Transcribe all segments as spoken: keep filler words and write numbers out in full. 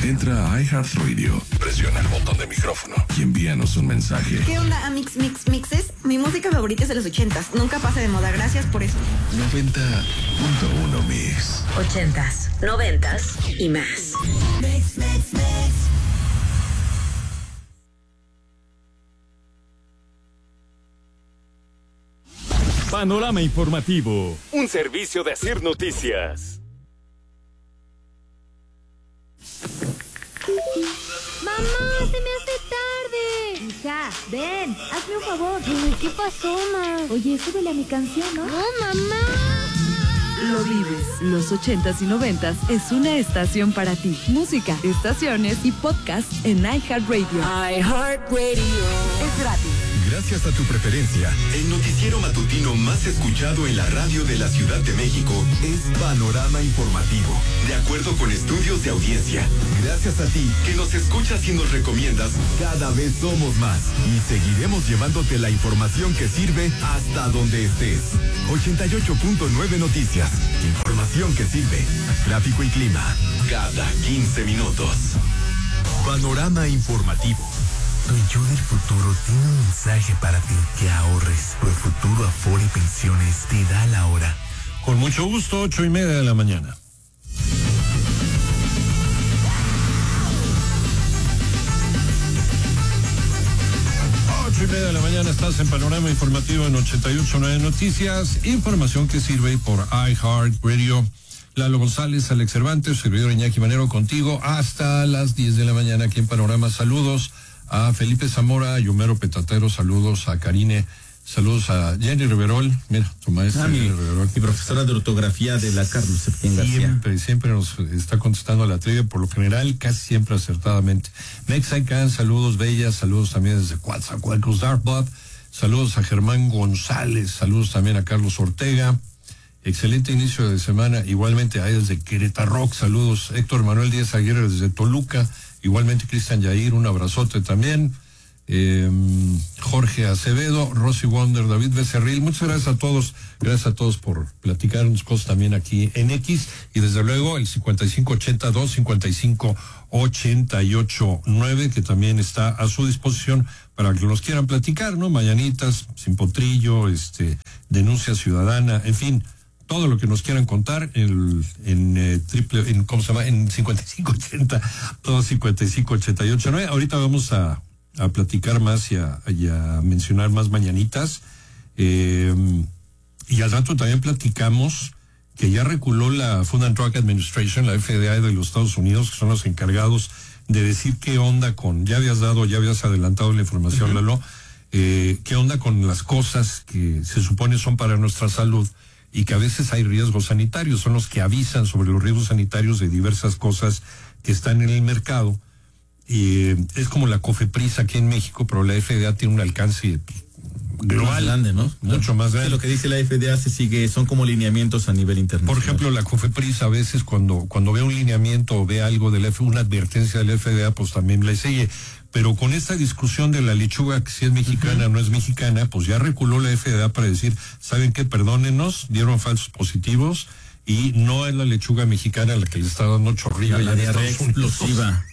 Entra a iHeartRadio, presiona el botón de micrófono y envíanos un mensaje. ¿Qué onda, Amix Mix Mixes? Mi música favorita es de los ochentas. Nunca pasa de moda. Gracias por eso. noventa punto uno Mix. Ochentas, noventas y más. Mix, mix, mix. Panorama Informativo, un servicio de Asir Noticias. ¡Mamá, se me hace tarde! Hija, ven, hazme un favor. Ay, ¿qué pasó, ma? Oye, súbele a mi canción, ¿no? ¡No, mamá! Lo vives. Los ochentas y noventas es una estación para ti. Música, estaciones y podcasts en iHeartRadio. iHeartRadio. Es gratis. Gracias a tu preferencia, el noticiero matutino más escuchado en la radio de la Ciudad de México es Panorama Informativo, de acuerdo con estudios de audiencia. Gracias a ti, que nos escuchas y nos recomiendas, cada vez somos más y seguiremos llevándote la información que sirve hasta donde estés. ochenta y ocho punto nueve Noticias, información que sirve. Tráfico y clima, cada quince minutos. Panorama Informativo. Tu yo del futuro tiene un mensaje para ti, que ahorres. Por Futuro Afore Pensiones te da la hora. Con mucho gusto, ocho y media de la mañana. Ocho y media de la mañana estás en Panorama Informativo en ochenta y ocho punto nueve Noticias. Información que sirve por iHeartRadio. Lalo González, Alex Cervantes, servidor Iñaki Manero contigo hasta las diez de la mañana aquí en Panorama. Saludos a Felipe Zamora, a Yomero Petatero, saludos a Karine, saludos a Jenny Riverol, mira, tu maestra ah, mi, Jenny Riverol. Mi profesora de ortografía de la Carlos Septién García. Siempre, siempre nos está contestando a la trivia, por lo general, casi siempre acertadamente. Mexican, saludos bellas, saludos también desde Coatzacoalcos, Dartmouth, saludos a Germán González, saludos también a Carlos Ortega. Excelente inicio de semana, igualmente ahí desde Querétaro, saludos Héctor Manuel Díaz Aguirre desde Toluca, igualmente Cristian Yair, un abrazote también, eh, Jorge Acevedo, Rosy Wonder, David Becerril, muchas gracias a todos, gracias a todos por platicarnos cosas también aquí en X, y desde luego el cincuenta y cinco ochenta y dos, cincuenta y cinco ochenta y ocho nueve, que también está a su disposición para que nos quieran platicar, ¿no? Mañanitas, sin potrillo, este, denuncia ciudadana, en fin, todo lo que nos quieran contar en, en eh, triple, en, ¿cómo se llama? En cincuenta y cinco ochenta, todo cincuenta y cinco ochenta y ocho nueve. Ahorita vamos a, a platicar más y a, y a mencionar más mañanitas. Eh, y al rato también platicamos que ya reculó la Food and Drug Administration, la F D A de los Estados Unidos, que son los encargados de decir qué onda con, ya habías dado, ya habías adelantado la información, uh-huh. Lalo, eh, qué onda con las cosas que se supone son para nuestra salud y que a veces hay riesgos sanitarios, son los que avisan sobre los riesgos sanitarios de diversas cosas que están en el mercado. Y eh, es como la COFEPRIS aquí en México, pero la F D A tiene un alcance global, más grande, ¿no? Mucho claro. más grande. Sí, lo que dice la F D A se sigue, son como lineamientos a nivel internacional. Por ejemplo, la COFEPRIS a veces cuando cuando ve un lineamiento o ve algo de la F, una advertencia de la F D A, pues también la sigue. Pero con esta discusión de la lechuga, que si es mexicana o uh-huh. no es mexicana, pues ya reculó la F D A para decir, ¿saben qué? Perdónenos, dieron falsos positivos y no es la lechuga mexicana la que le está dando chorrillo. La, la diarrea explosiva.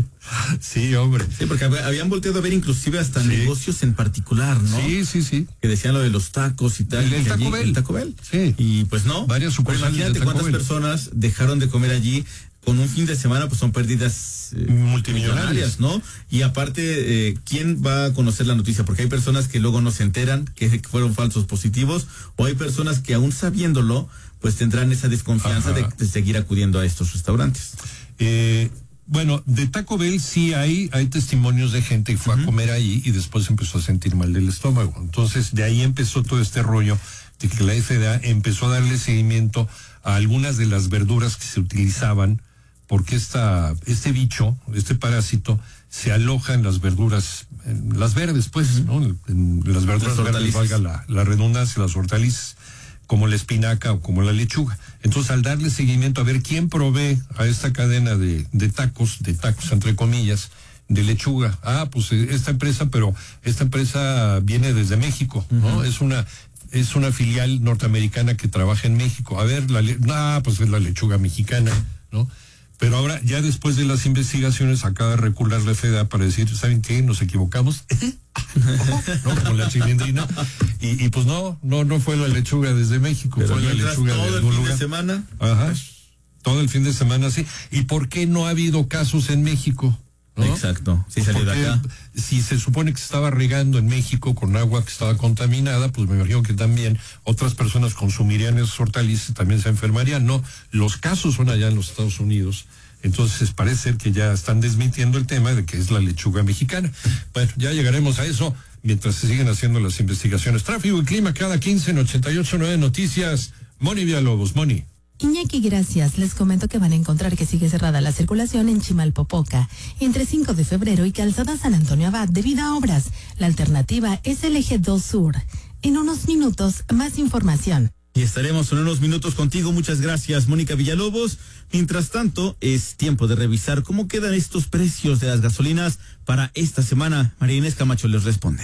Sí, hombre. Sí, porque habían volteado a ver inclusive hasta sí. negocios en particular, ¿no? Sí, sí, sí. Que decían lo de los tacos y tal. El, el Taco allí, Bell. El Taco Bell. Sí. Y pues no. Varias sucursales. Imagínate cuántas Bell. personas dejaron de comer allí. Con un fin de semana, pues son pérdidas eh, multimillonarias, ¿no? Y aparte, eh, ¿quién va a conocer la noticia? Porque hay personas que luego no se enteran que fueron falsos positivos, o hay personas que aún sabiéndolo, pues tendrán esa desconfianza de, de seguir acudiendo a estos restaurantes. Eh, bueno, de Taco Bell sí hay, hay testimonios de gente que fue uh-huh. a comer ahí y después empezó a sentir mal del estómago. Entonces, de ahí empezó todo este rollo de que la F D A empezó a darle seguimiento a algunas de las verduras que se utilizaban, porque esta, este bicho, este parásito, se aloja en las verduras, en las verdes, pues, uh-huh. ¿no? En las verduras las verdes, valga la, la redundancia, las hortalizas, como la espinaca o como la lechuga. Entonces, al darle seguimiento a ver quién provee a esta cadena de, de tacos, de tacos entre comillas, de lechuga. Ah, pues esta empresa, pero esta empresa viene desde México, ¿no? Uh-huh. Es una... es una filial norteamericana que trabaja en México. A ver, la le- ah, pues es la lechuga mexicana, ¿no? Pero ahora, ya después de las investigaciones, acaba de recular la F D A para decir, ¿saben qué? Nos equivocamos. ¿No? Con la chilindrina. Y, y pues no, no, no fue la lechuga desde México, pero fue la lechuga todo de el algún fin lugar. de semana. Ajá. Todo el fin de semana, sí. ¿Y por qué no ha habido casos en México? ¿No? Exacto, sí salió de acá. Si se supone que se estaba regando en México con agua que estaba contaminada, pues me imagino que también otras personas consumirían esos hortalizas y también se enfermarían. No, los casos son allá en los Estados Unidos. Entonces parece ser que ya están desmintiendo el tema de que es la lechuga mexicana. Bueno, ya llegaremos a eso mientras se siguen haciendo las investigaciones. Tráfico y clima cada quince en ochenta y ocho punto nueve Noticias. Moni Villalobos, Moni. Iñaki, gracias. Les comento que van a encontrar que sigue cerrada la circulación en Chimalpopoca, entre cinco de febrero y Calzada San Antonio Abad debido a obras. La alternativa es el eje dos Sur. En unos minutos, más información. Y estaremos en unos minutos contigo. Muchas gracias, Mónica Villalobos. Mientras tanto, es tiempo de revisar cómo quedan estos precios de las gasolinas para esta semana. María Inés Camacho les responde.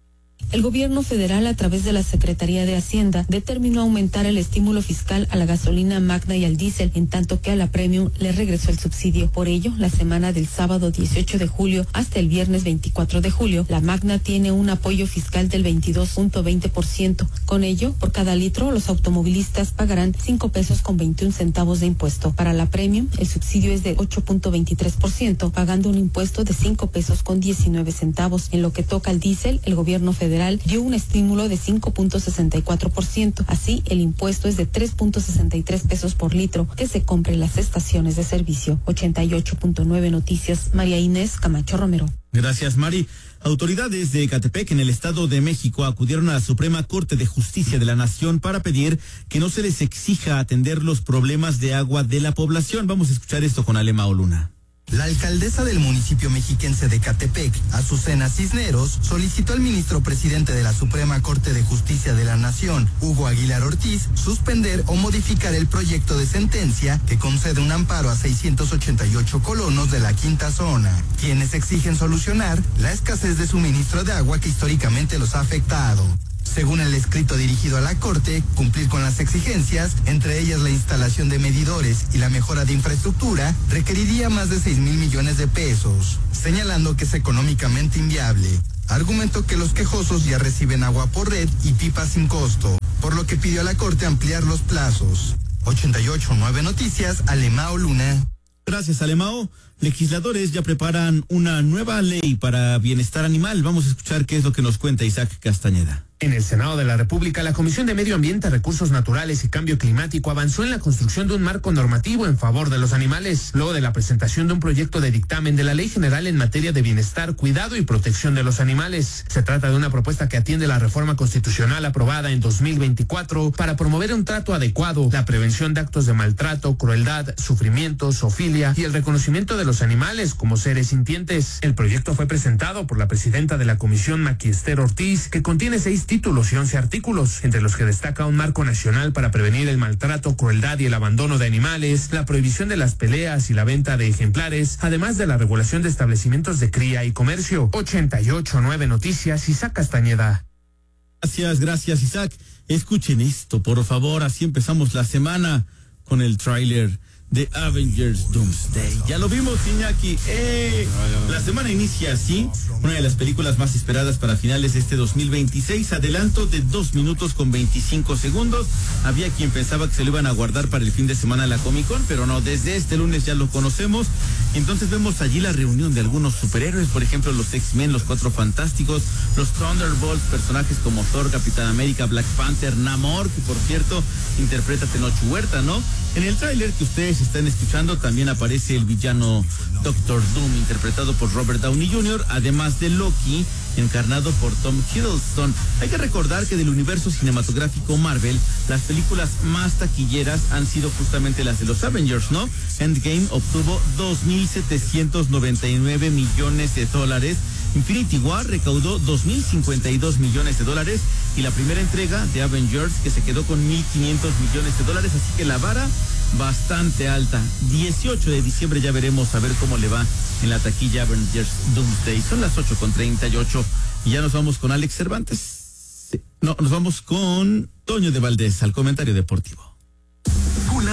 El gobierno federal, a través de la Secretaría de Hacienda, determinó aumentar el estímulo fiscal a la gasolina Magna y al diésel, en tanto que a la Premium le regresó el subsidio. Por ello, la semana del sábado dieciocho de julio hasta el viernes veinticuatro de julio, la Magna tiene un apoyo fiscal del veintidós punto veinte por ciento. Con ello, por cada litro, los automovilistas pagarán cinco pesos con veintiún centavos de impuesto. Para la Premium, el subsidio es de ocho punto veintitrés por ciento, pagando un impuesto de cinco pesos con diecinueve centavos. En lo que toca al diésel, el gobierno federal dio un estímulo de cinco punto sesenta y cuatro por ciento. Así, el impuesto es de tres punto sesenta y tres pesos por litro que se compra en las estaciones de servicio. ochenta y ocho punto nueve Noticias, María Inés Camacho Romero. Gracias, Mari. Autoridades de Ecatepec, en el Estado de México, acudieron a la Suprema Corte de Justicia de la Nación para pedir que no se les exija atender los problemas de agua de la población. Vamos a escuchar esto con Alemao Luna. La alcaldesa del municipio mexiquense de Ecatepec, Azucena Cisneros, solicitó al ministro presidente de la Suprema Corte de Justicia de la Nación, Hugo Aguilar Ortiz, suspender o modificar el proyecto de sentencia que concede un amparo a seiscientos ochenta y ocho colonos de la quinta zona, quienes exigen solucionar la escasez de suministro de agua que históricamente los ha afectado. Según el escrito dirigido a la Corte, cumplir con las exigencias, entre ellas la instalación de medidores y la mejora de infraestructura, requeriría más de seis mil millones de pesos, señalando que es económicamente inviable. Argumentó que los quejosos ya reciben agua por red y pipas sin costo, por lo que pidió a la Corte ampliar los plazos. ochenta y ocho punto nueve Noticias, Alemao Luna. Gracias, Alemao. Legisladores ya preparan una nueva ley para bienestar animal. Vamos a escuchar qué es lo que nos cuenta Isaac Castañeda. En el Senado de la República, la Comisión de Medio Ambiente, Recursos Naturales y Cambio Climático avanzó en la construcción de un marco normativo en favor de los animales, luego de la presentación de un proyecto de dictamen de la Ley General en materia de bienestar, cuidado y protección de los animales. Se trata de una propuesta que atiende la reforma constitucional aprobada en dos mil veinticuatro para promover un trato adecuado, la prevención de actos de maltrato, crueldad, sufrimiento, zoofilia y el reconocimiento de los animales como seres sintientes. El proyecto fue presentado por la presidenta de la Comisión, Maqui Esther Ortiz, que contiene seis títulos y once artículos, entre los que destaca un marco nacional para prevenir el maltrato, crueldad y el abandono de animales, la prohibición de las peleas y la venta de ejemplares, además de la regulación de establecimientos de cría y comercio. ochenta y ocho punto nueve Noticias, Isaac Castañeda. Gracias, gracias, Isaac. Escuchen esto, por favor, así empezamos la semana con el tráiler de Avengers Doomsday. Ya lo vimos, Iñaki. ¡Eh! La semana inicia así, una de las películas más esperadas para finales de este dos mil veintiséis. Adelanto de dos minutos con veinticinco segundos. Había quien pensaba que se lo iban a guardar para el fin de semana la Comic Con, pero no, desde este lunes ya lo conocemos. Entonces vemos allí la reunión de algunos superhéroes, por ejemplo, los X-Men, los Cuatro Fantásticos, los Thunderbolts, personajes como Thor, Capitán América, Black Panther, Namor, que por cierto interpreta Tenoch Huerta, ¿no? En el tráiler que ustedes están escuchando también aparece el villano Doctor Doom, interpretado por Robert Downey junior, además de Loki, encarnado por Tom Hiddleston. Hay que recordar que del universo cinematográfico Marvel, las películas más taquilleras han sido justamente las de los Avengers, ¿no? Endgame obtuvo dos mil setecientos noventa y nueve millones de dólares, Infinity War recaudó dos mil cincuenta y dos millones de dólares y la primera entrega de Avengers que se quedó con mil quinientos millones de dólares, así que la vara bastante alta. dieciocho de diciembre ya veremos a ver cómo le va en la taquilla Avengers Doomsday. Son las ocho con treinta y ocho y ya nos vamos con Alex Cervantes. Sí. No, nos vamos con Toño de Valdés al comentario deportivo. Una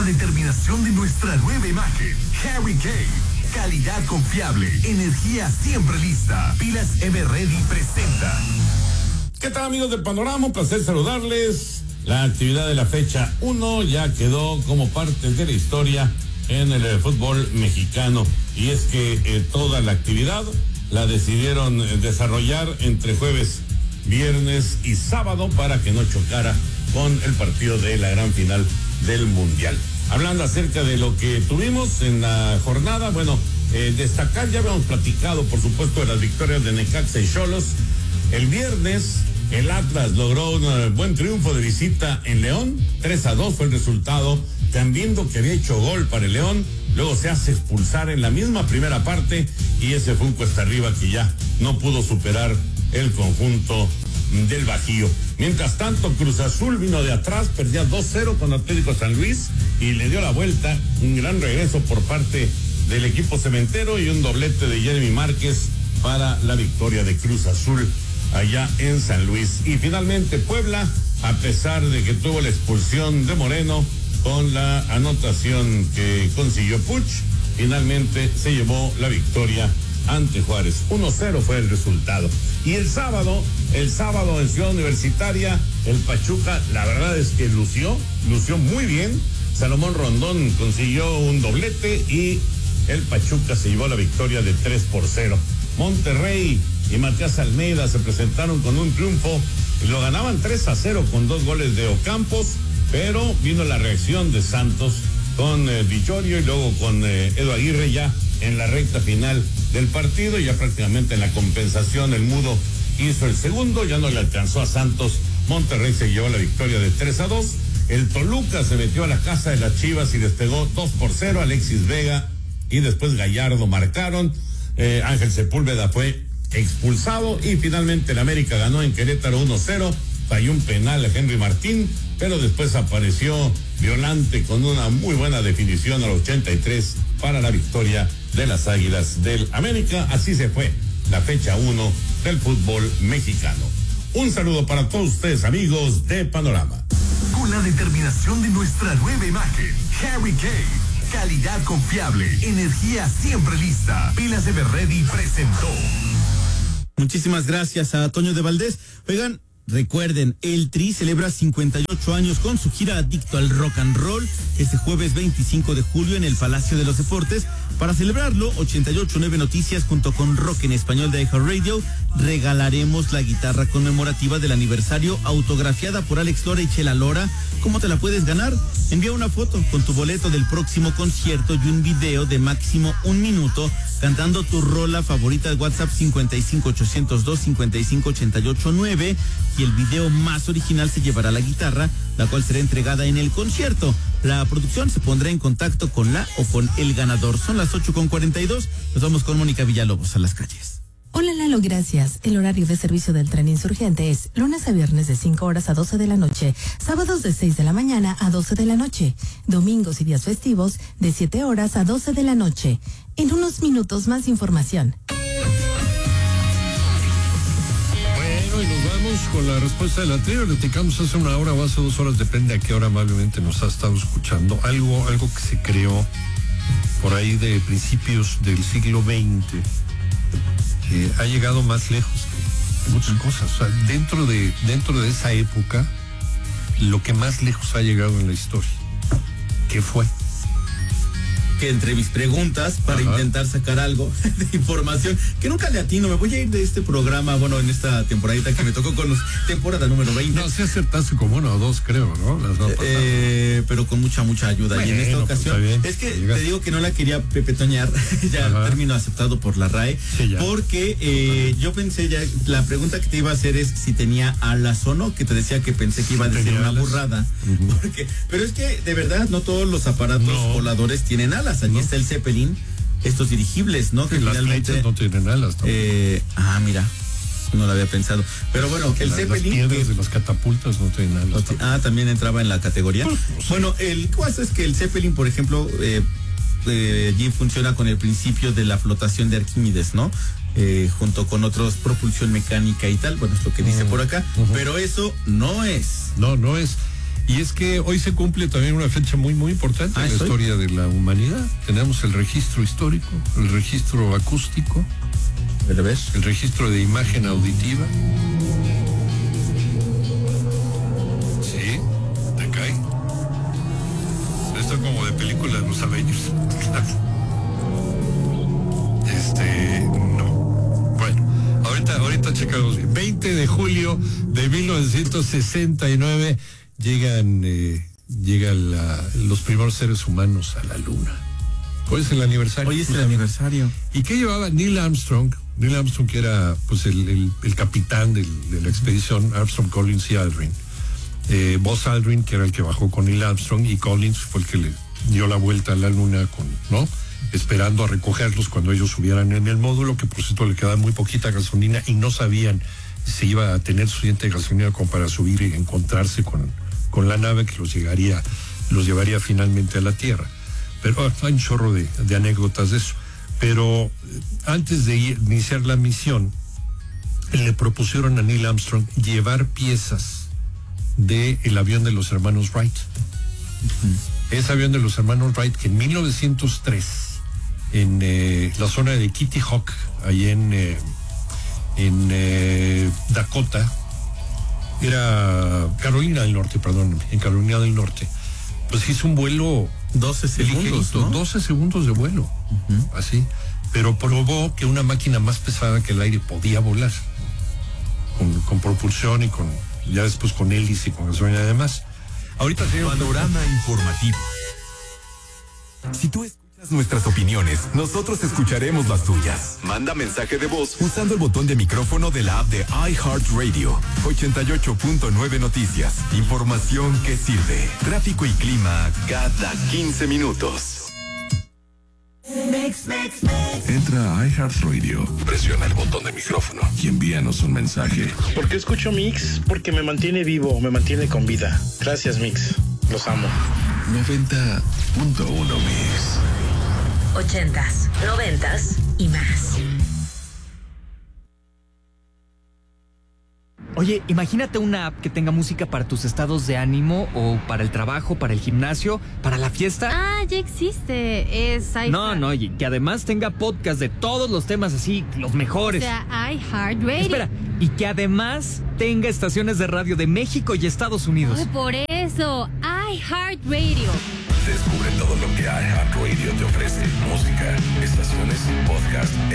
determinación de nuestra nueva imagen. Harry Kane. Calidad confiable, energía siempre lista. Pilas Everready presenta. ¿Qué tal, amigos de Panorama? Un placer saludarles. La actividad de la fecha uno ya quedó como parte de la historia en el eh, fútbol mexicano. Y es que eh, toda la actividad la decidieron eh, desarrollar entre jueves, viernes y sábado para que no chocara con el partido de la gran final del Mundial. Hablando acerca de lo que tuvimos en la jornada, bueno, eh, destacar, ya habíamos platicado, por supuesto, de las victorias de Necaxa y Xolos. El viernes, el Atlas logró un uh, buen triunfo de visita en León, tres a dos fue el resultado, viendo que había hecho gol para el León, luego se hace expulsar en la misma primera parte, y ese fue un cuesta arriba que ya no pudo superar el conjunto del Bajío. Mientras tanto, Cruz Azul vino de atrás, perdía dos cero con Atlético San Luis y le dio la vuelta. Un gran regreso por parte del equipo cementero y un doblete de Jeremy Márquez para la victoria de Cruz Azul allá en San Luis. Y finalmente Puebla, a pesar de que tuvo la expulsión de Moreno con la anotación que consiguió Puch, finalmente se llevó la victoria ante Juárez. uno cero fue el resultado. Y el sábado, el sábado en Ciudad Universitaria, el Pachuca, la verdad es que lució, lució muy bien. Salomón Rondón consiguió un doblete y el Pachuca se llevó la victoria de tres por cero. Monterrey y Matías Almeida se presentaron con un triunfo y lo ganaban tres a cero con dos goles de Ocampos, pero vino la reacción de Santos con eh, Villorio y luego con eh, Edu Aguirre ya en la recta final del partido, ya prácticamente en la compensación el Mudo hizo el segundo, ya no le alcanzó a Santos. Monterrey se llevó la victoria de tres a dos. El Toluca se metió a la casa de las Chivas y despegó dos por cero. Alexis Vega y después Gallardo marcaron. Eh, Ángel Sepúlveda fue expulsado y finalmente el América ganó en Querétaro uno cero. Falló un penal a Henry Martín, pero después apareció Violante con una muy buena definición al ochenta y tres para la victoria de las Águilas del América. Así se fue la fecha uno del fútbol mexicano. Un saludo para todos ustedes, amigos de Panorama. Con la determinación de nuestra nueva imagen, Harry Kane. Calidad confiable, energía siempre lista. Pilas Everready presentó. Muchísimas gracias a Toño de Valdés. Oigan, recuerden, el Tri celebra cincuenta y ocho años con su gira Adicto al Rock and Roll este jueves veinticinco de julio en el Palacio de los Deportes. Para celebrarlo, ochenta y ocho punto nueve Noticias junto con Rock en Español de iHeartRadio regalaremos la guitarra conmemorativa del aniversario autografiada por Alex Lora y Chela Lora. ¿Cómo te la puedes ganar? Envía una foto con tu boleto del próximo concierto y un video de máximo un minuto cantando tu rola favorita al WhatsApp cincuenta y cinco ochocientos dos cincuenta y cinco ochenta y ocho nueve, y el video más original se llevará la guitarra, la cual será entregada en el concierto. La producción se pondrá en contacto con la o con el ganador. Son las ocho con cuarenta y dos. Nos vamos con Mónica Villalobos a las calles. Hola Lalo, gracias. El horario de servicio del tren insurgente es lunes a viernes de cinco horas a doce de la noche, sábados de seis de la mañana a doce de la noche, domingos y días festivos de siete horas a doce de la noche. En unos minutos más información. Bueno, y nos vamos con la respuesta de la trivia. Le platicamos hace una hora o hace dos horas, depende a qué hora amablemente nos ha estado escuchando. Algo, algo que se creó por ahí de principios del siglo veinte. Que ha llegado más lejos que muchas cosas. O sea, dentro de, dentro de esa época, lo que más lejos ha llegado en la historia, ¿qué fue? Que entre mis preguntas, para Ajá. intentar sacar algo de información, que nunca le atino, me voy a ir de este programa, bueno, en esta temporadita que me tocó con los temporada número veinte. No, sí acertaste como uno o dos, creo, ¿no? Las dos eh, pero con mucha, mucha ayuda. Bueno, y en esta ocasión, pues es que te digo que no la quería pepetoñar, ya Ajá. término aceptado por la R A E, sí, porque eh, yo pensé ya, la pregunta que te iba a hacer es si tenía alas o no, que te decía que pensé que iba a decir una burrada, uh-huh. porque, pero es que de verdad no todos los aparatos no. voladores tienen alas. Allí no. está el Zeppelin, estos dirigibles, ¿no? Que las finalmente no tienen alas. Eh, ah, mira, no lo había pensado. Pero bueno, el las, Zeppelin. Las piedras que, de las catapultas no tienen alas. No, ah, también entraba en la categoría. Pues, pues, bueno, el caso es que el Zeppelin, por ejemplo, eh, eh, allí funciona con el principio de la flotación de Arquímedes, ¿no? Eh, junto con otros, propulsión mecánica y tal. Bueno, es lo que dice uh, por acá. Uh-huh. Pero eso no es. No, no es. Y es que hoy se cumple también una fecha muy, muy importante ah, en la estoy? historia de la humanidad. Tenemos el registro histórico, el registro acústico, ¿ves? el registro de imagen auditiva. Sí, te cae. Esto es como de película de los Avengers. Este, no. Bueno, ahorita, ahorita checamos. veinte de julio de mil novecientos sesenta y nueve llegan, eh, llegan la, los primeros seres humanos a la luna. Hoy es el aniversario. Hoy es el aniversario. ¿Y qué llevaba Neil Armstrong? Neil Armstrong, que era pues el, el, el capitán del, de la expedición, Armstrong, Collins y Aldrin. Eh, Buzz Aldrin, que era el que bajó con Neil Armstrong, y Collins fue el que le dio la vuelta a la luna con, ¿no? Esperando a recogerlos cuando ellos subieran en el módulo, que por cierto le quedaba muy poquita gasolina y no sabían si iba a tener suficiente gasolina como para subir y encontrarse con, con la nave que los llegaría, los llevaría finalmente a la Tierra. Pero hay un chorro de, de anécdotas de eso. Pero antes de ir, iniciar la misión, le propusieron a Neil Armstrong llevar piezas del avión de los hermanos Wright. Uh-huh. Ese avión de los hermanos Wright que en mil novecientos tres, en eh, la zona de Kitty Hawk, ahí en, eh, en eh, Dakota, era Carolina del Norte, perdón, en Carolina del Norte, pues hizo un vuelo doce segundos, ¿no? doce segundos de vuelo, uh-huh. así, pero probó que una máquina más pesada que el aire podía volar, con, con propulsión y con, ya después con hélice y con gasolina además. Ahorita tenemos Panorama Informativo. Si tú escuchas nuestras opiniones, nosotros escucharemos las tuyas. Manda mensaje de voz usando el botón de micrófono de la app de iHeartRadio. ochenta y ocho punto nueve Noticias. Información que sirve. Tráfico y clima cada quince minutos. Entra a iHeartRadio, presiona el botón de micrófono y envíanos un mensaje. ¿Por qué escucho Mix? Porque me mantiene vivo, me mantiene con vida. Gracias, Mix. Los amo. noventa punto uno Mix. Ochentas, noventas y más. Oye, imagínate una app que tenga música para tus estados de ánimo o para el trabajo, para el gimnasio, para la fiesta. Ah, ya existe. Es iHeart. No, no, y que además tenga podcast de todos los temas así, los mejores. O sea, iHeartRadio. Espera, y que además tenga estaciones de radio de México y Estados Unidos. Ay, por eso, iHeartRadio. Descubre todo lo que iHeartRadio te ofrece. Música, estaciones, podcast,